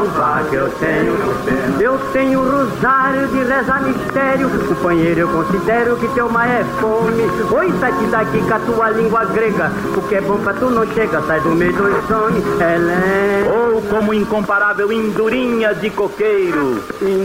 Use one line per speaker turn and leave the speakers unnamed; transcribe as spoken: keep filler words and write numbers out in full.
Que eu tenho, eu tenho um rosário de rezar mistério. Companheiro, eu considero que teu mar é fome. Oi, sai daqui com a tua língua grega. O que é bom pra tu não chega, sai do meio dos homens. Ela é...
Ou como incomparável indurinha de coqueiro.